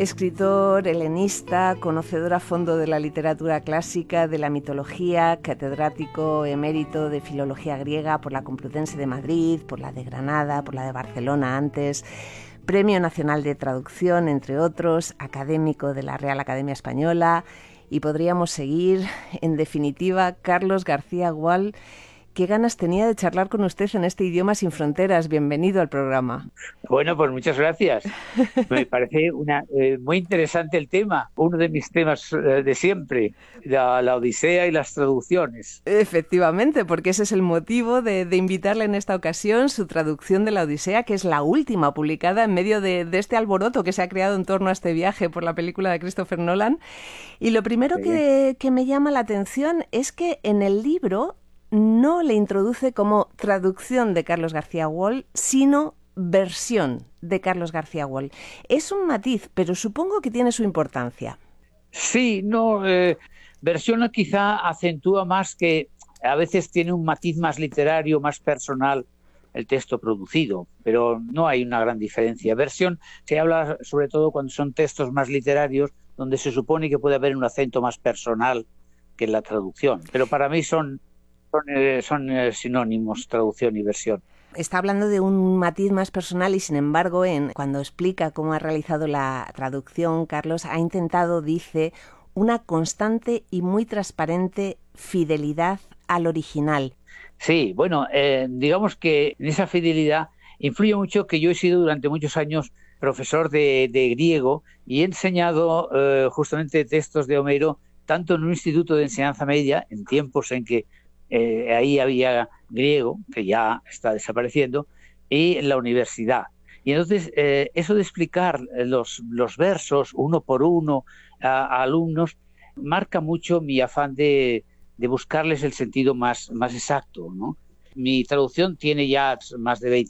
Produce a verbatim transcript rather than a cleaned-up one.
Escritor, helenista, conocedor a fondo de la literatura clásica, de la mitología, catedrático emérito de filología griega por la Complutense de Madrid, por la de Granada, por la de Barcelona antes, Premio Nacional de Traducción, entre otros, académico de la Real Academia Española, y podríamos seguir. En definitiva, Carlos García Gual, qué ganas tenía de charlar con usted en este Idioma sin Fronteras. Bienvenido al programa. Bueno, pues muchas gracias. Me parece una, eh, muy interesante el tema, uno de mis temas eh, de siempre, la, la Odisea y las traducciones. Efectivamente, porque ese es el motivo de, de invitarle en esta ocasión, su traducción de la Odisea, que es la última publicada en medio de, de este alboroto que se ha creado en torno a este viaje por la película de Christopher Nolan. Y lo primero Sí. que, que me llama la atención es que en el libro no le introduce como traducción de Carlos García Gual, sino versión de Carlos García Gual. Es un matiz, pero supongo que tiene su importancia. Sí, no, eh, versión quizá acentúa más que a veces tiene un matiz más literario, más personal el texto producido, pero no hay una gran diferencia. Versión se habla sobre todo cuando son textos más literarios, donde se supone que puede haber un acento más personal que en la traducción, pero para mí son Son, eh, son eh, sinónimos, traducción y versión. Está hablando de un matiz más personal y, sin embargo, en, cuando explica cómo ha realizado la traducción, Carlos ha intentado, dice, una constante y muy transparente fidelidad al original. Sí, bueno, eh, digamos que en esa fidelidad influye mucho que yo he sido durante muchos años profesor de, de griego y he enseñado eh, justamente textos de Homero tanto en un instituto de enseñanza media, en tiempos en que Eh, ahí había griego, que ya está desapareciendo, y en la universidad. Y entonces eh, eso de explicar los, los versos uno por uno a, a alumnos marca mucho mi afán de, de buscarles el sentido más, más exacto, ¿no? Mi traducción tiene ya más de veinte